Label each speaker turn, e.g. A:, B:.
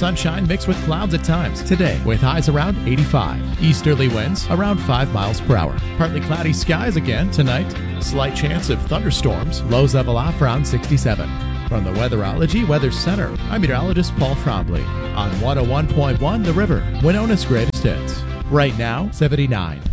A: Sunshine mixed with clouds at times today with highs around 85. Easterly winds around 5 miles per hour. Partly cloudy skies again tonight. Slight chance of thunderstorms. Lows level off around 67. From the Weatherology Weather Center, I'm meteorologist Paul Trombley on 101.1 The River, Winona's greatest hits. Right now, 79.